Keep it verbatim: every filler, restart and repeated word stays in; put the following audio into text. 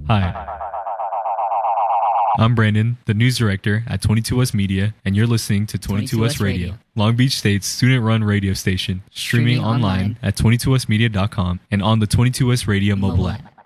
Hi. I'm Brandon, the news director at twenty-two West Media, and you're listening to twenty-two West Radio, Radio, Long Beach State's student-run radio station, streaming, streaming online, online at twenty-two west media dot com and on the twenty-two West Radio mobile, mobile app.